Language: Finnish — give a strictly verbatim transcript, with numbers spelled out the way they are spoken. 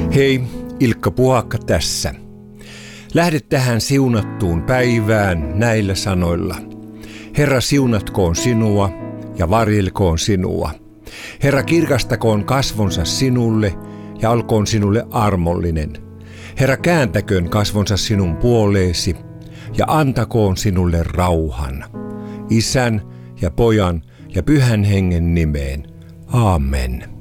Hei, Ilkka Puhakka tässä. Lähde tähän siunattuun päivään näillä sanoilla. Herra siunatkoon sinua ja varjelkoon sinua. Herra kirkastakoon kasvonsa sinulle ja olkoon sinulle armollinen. Herra kääntäköön kasvonsa sinun puoleesi ja antakoon sinulle rauhan. Isän ja Pojan ja Pyhän Hengen nimeen. Aamen.